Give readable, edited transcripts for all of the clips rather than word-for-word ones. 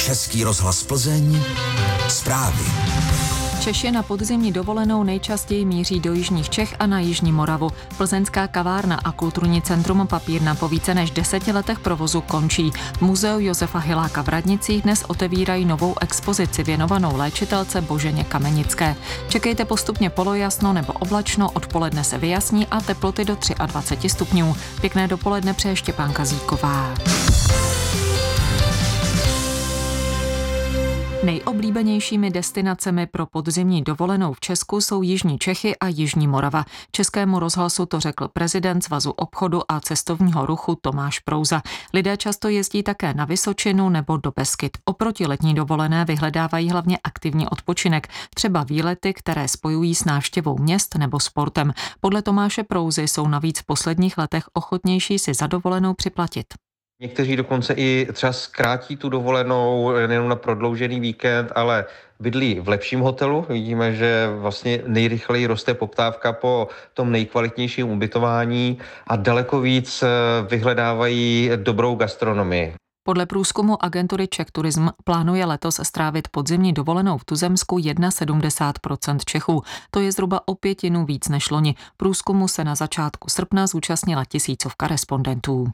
Český rozhlas Plzeň, zprávy. Češi na podzimní dovolenou nejčastěji míří do jižních Čech a na jižní Moravu. Plzeňská kavárna a kulturní centrum Papírna po více než 10 letech provozu končí. V muzeu Josefa Hiláka v Radnicích dnes otevírají novou expozici věnovanou léčitelce Boženě Kamenické. Čekejte postupně polojasno nebo oblačno, odpoledne se vyjasní a teploty do 23 stupňů. Pěkné dopoledne přeje Štěpánka Zíková. Nejoblíbenějšími destinacemi pro podzimní dovolenou v Česku jsou jižní Čechy a jižní Morava. Českému rozhlasu to řekl prezident Svazu obchodu a cestovního ruchu Tomáš Prouza. Lidé často jezdí také na Vysočinu nebo do Beskyd. Oproti letní dovolené vyhledávají hlavně aktivní odpočinek, třeba výlety, které spojují s návštěvou měst nebo sportem. Podle Tomáše Prouzy jsou navíc v posledních letech ochotnější si za dovolenou připlatit. Někteří dokonce i třeba zkrátí tu dovolenou nejen na prodloužený víkend, ale bydlí v lepším hotelu. Vidíme, že vlastně nejrychleji roste poptávka po tom nejkvalitnějším ubytování a daleko víc vyhledávají dobrou gastronomii. Podle průzkumu agentury Czech Tourism plánuje letos strávit podzimní dovolenou v tuzemsku 71% Čechů. To je zhruba o 1/5 víc než loni. Průzkumu se na začátku srpna zúčastnila 1000 respondentů.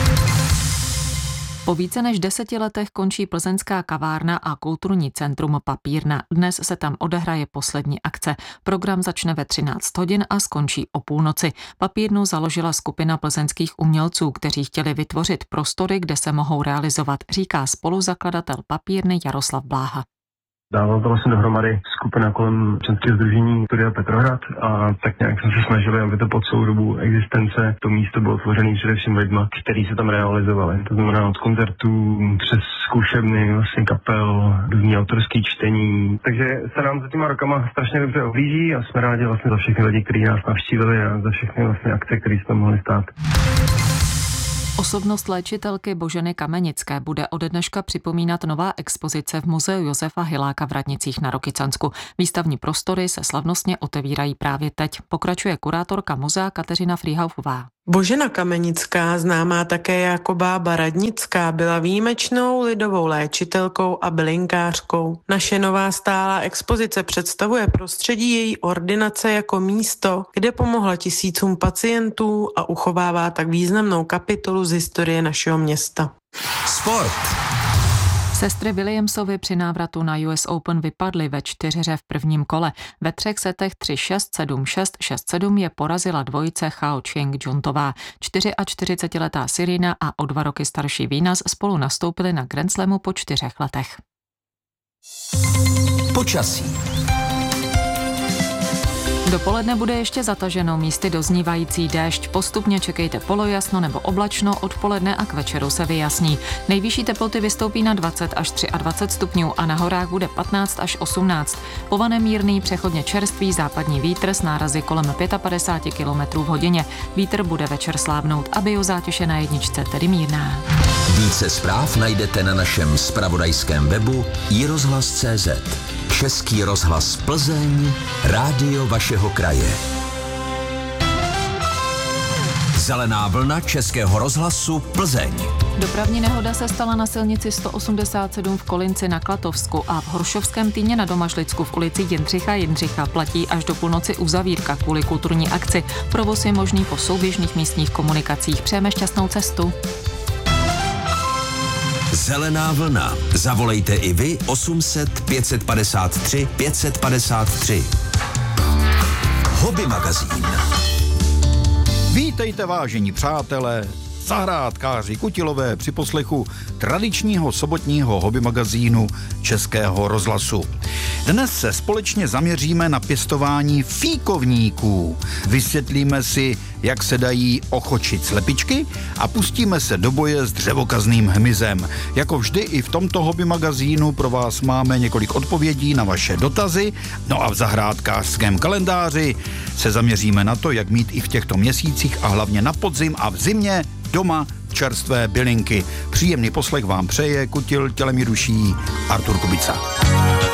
Po více než 10 letech končí plzeňská kavárna a kulturní centrum Papírna. Dnes se tam odehraje poslední akce. Program začne ve 13 hodin a skončí o půlnoci. Papírnu založila skupina plzeňských umělců, kteří chtěli vytvořit prostory, kde se mohou realizovat, říká spoluzakladatel Papírny Jaroslav Bláha. Dával to vlastně dohromady skupina kolem občanského sdružení Studia Petrohrad a tak nějak jsme se snažili, aby to po celou dobu existence to místo bylo tvořené především lidma, kteří se tam realizovali. To znamená od koncertů přes zkušebny, vlastně kapel, různý autorský čtení. Takže se nám za těma rokama strašně dobře ohlíží a jsme rádi vlastně za všechny lidi, kteří nás navštívili a za všechny vlastně akce, které se tam mohly stát. Osobnost léčitelky Boženy Kamenické bude ode dneška připomínat nová expozice v muzeu Josefa Hiláka v Radnicích na Rokycansku. Výstavní prostory se slavnostně otevírají právě teď, pokračuje kurátorka muzea Kateřina Frýhaufová. Božena Kamenická, známá také jako bába Radnická, byla výjimečnou lidovou léčitelkou a bylinkářkou. Naše nová stálá expozice představuje prostředí její ordinace jako místo, kde pomohla tisícům pacientů a uchovává tak významnou kapitolu z historie našeho města. Sport. Sestry Williamsovy při návratu na US Open vypadly ve 4 v prvním kole. Ve 3 setech 3-6, 7-6, 6-7 je porazila dvojice Chao Ching-Juntová. 44letá Serena a o 2 roky starší Venus spolu nastoupily na Grand Slamu po 4 letech. Počasí. Dopoledne bude ještě zataženo, místy doznívající déšť. Postupně čekejte polojasno nebo oblačno, odpoledne a k večeru se vyjasní. Nejvyšší teploty vystoupí na 20 až 23 stupňů a na horách bude 15 až 18. Povane mírný, přechodně čerstvý západní vítr s nárazy kolem 55 km v hodině. Vítr bude večer slábnout a biozátěž je na jedničce, tedy mírná. Více zpráv najdete na našem zpravodajském webu iRozhlas.cz. Český rozhlas Plzeň, rádio vašeho kraje. Zelená vlna Českého rozhlasu Plzeň. Dopravní nehoda se stala na silnici 187 v Kolinci na Klatovsku a v Horšovském Týně na Domažlicku v ulici Jindřicha platí až do půlnoci uzavírka kvůli kulturní akci. Provoz je možný po souběžných místních komunikacích. Přejeme šťastnou cestu. Zelená vlna. Zavolejte i vy 800 553 553. Hobby magazín. Vítejte, vážení přátelé, zahrádkáři Kutilové při poslechu tradičního sobotního hobby magazínu Českého rozhlasu. Dnes se společně zaměříme na pěstování fíkovníků. Vysvětlíme si, jak se dají ochočit slepičky a pustíme se do boje s dřevokazným hmyzem. Jako vždy i v tomto hobby magazínu pro vás máme několik odpovědí na vaše dotazy, no a v zahrádkářském kalendáři se zaměříme na to, jak mít i v těchto měsících a hlavně na podzim a v zimě doma čerstvé bylinky. Příjemný poslech vám přeje Kutil tělem i duší Artur Kubica.